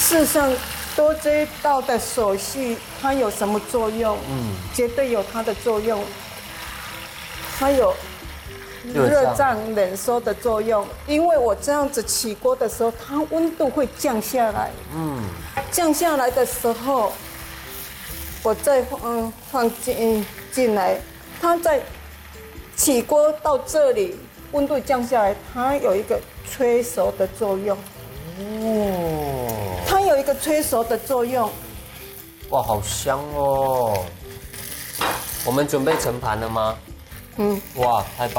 事实上，多这一道的手续，它有什么作用？绝对有它的作用。它有热胀冷缩的作用，因为我这样子起锅的时候，它温度会降下来。降下来的时候，我再放进来，它在起锅到这里，温度降下来，它有一个催熟的作用。它有一个催熟的作用。 哇，好香哦！我们准备盛盘了吗？哇，太棒了！